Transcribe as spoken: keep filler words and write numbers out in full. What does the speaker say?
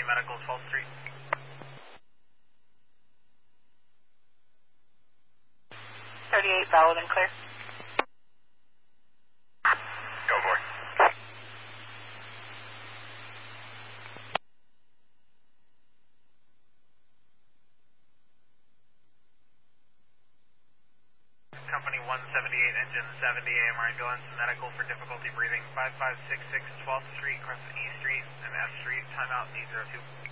Company Medical, twelfth Street. thirty-eight, valid and clear. Go for it. Company one seventy-eight, engine seventy, A M R ambulance, medical for difficulty breathing, five five six six, twelfth Street, Crescent E Street, and F Street, timeout eight zero two.